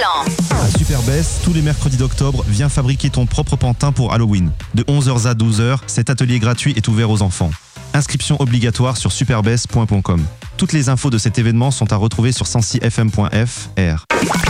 À Superbest, tous les mercredis d'octobre, viens fabriquer ton propre pantin pour Halloween. De 11h à 12h, cet atelier gratuit est ouvert aux enfants. Inscription obligatoire sur superbest.com. Toutes les infos de cet événement sont à retrouver sur 106fm.fr.